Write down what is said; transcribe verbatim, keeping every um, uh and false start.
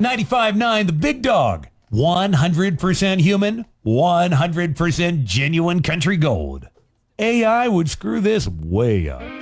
ninety-five point nine The Big Dog. one hundred percent human, one hundred percent genuine country gold. A I would screw this way up.